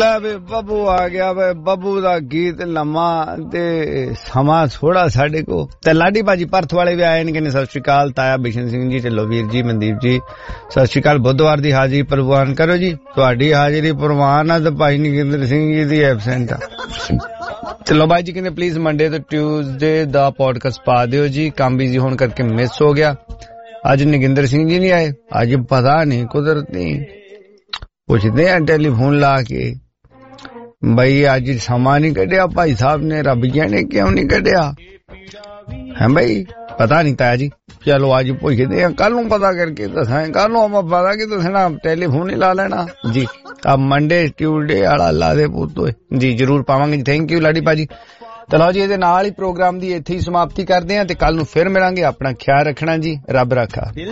ਲੈ ਵੇ ਬੱਬੂ ਆ ਗਿਆ ਵੇ ਬੱਬੂ ਦਾ ਗੀਤ ਲੰਮਾ ਤੇ ਸਮਾਂ ਥੋੜਾ ਸਾਡੇ ਕੋ ਤੇ ਲਾਡੀ ਭਾਜੀ ਪਰਥ ਵਾਲੇ ਵੀ ਆਏ ਨੇ ਕਹਿੰਦੇ ਸਤਿ ਸ਼੍ਰੀ ਅਕਾਲ ਤਾਇਆ ਬਿਸ਼ਨ ਸਿੰਘ ਜੀ ਢਿੱਲੋਂ ਵੀਰ ਜੀ ਮਨਦੀਪ ਜੀ ਸਤਿ ਸ਼੍ਰੀ ਅਕਾਲ ਬੁੱਧਵਾਰ ਦੀ ਹਾਜ਼ਰੀ ਪ੍ਰਵਾਨ ਕਰੋ ਜੀ ਤੁਹਾਡੀ ਹਾਜ਼ਰੀ ਪ੍ਰਵਾਨ ਆ ਤੇ ਭਾਈ ਨਗਿੰਦਰ ਸਿੰਘ ਜੀ ਦੀ ਐਬਸੈਂਟ ਆ ਚਲੋ ਭਾਈ ਜੀ ਕਹਿੰਦੇ ਪਲੀਜ਼ ਮੰਡੇ ਤੋਂ ਟਿਊਜ਼ਡੇ ਦਾ ਪੋਡਕਾਸਟ ਪਾ ਦਿਓ ਜੀ ਕੰਮ ਬਿਜ਼ੀ ਹੋਣ ਕਰਕੇ ਮਿਸ ਹੋ ਗਿਆ ਅੱਜ ਨਗਿੰਦਰ ਸਿੰਘ ਜੀ ਨਹੀਂ ਆਏ ਅੱਜ ਪਤਾ ਨਹੀਂ ਕੁਦਰਤ ਨਹੀਂ ਪੁੱਛਦੇ ਆ ਟੈਲੀਫੋਨ ਲਾ ਕੇ ਬਈ ਅੱਜ ਸਮਾਂ ਨਹੀਂ ਕੱਢਿਆ ਭਾਈ ਸਾਹਿਬ ਨੇ ਰੱਬੀਆਂ ਨੇ ਕਿਉਂ ਨਹੀਂ ਕੱਢਿਆ ਹੈ ਬਈ ਪਤਾ ਨਹੀਂ ਤਾਇਆ ਜੀ ਚਲੋ ਅੱਜ ਪੁੱਛਦੇ ਆ ਕੱਲ ਨੂੰ ਪਤਾ ਕਰਕੇ ਦੱਸਾਂ ਕੱਲ ਨੂੰ ਆਪਾਂ ਪਤਾ ਕਿ ਦੱਸਣਾ ਟੈਲੀਫੋਨ ਹੀ ਲਾ ਲੈਣਾ ਜੀ ਤਾਂ ਮੰਡੇ ਟਿਊਜ਼ਡੇ ਵਾਲਾ ਲਾ ਦੇ ਪੁੱਤ ਹੋਏ ਜੀ ਜ਼ਰੂਰ ਪਾਵਾਂਗੇ ਜੀ ਥੈਂਕ ਯੂ ਲਾਡੀ ਭਾਜੀ ਚਲੋ ਜੀ ਇਹਦੇ ਨਾਲ ਹੀ ਪ੍ਰੋਗਰਾਮ ਦੀ ਇੱਥੇ ਹੀ ਸਮਾਪਤੀ ਕਰਦੇ ਆ ਤੇ ਕੱਲ ਨੂੰ ਫਿਰ ਮਿਲਾਂਗੇ ਆਪਣਾ ਖਿਆਲ ਰੱਖਣਾ ਜੀ ਰੱਬ ਰਾਖਾ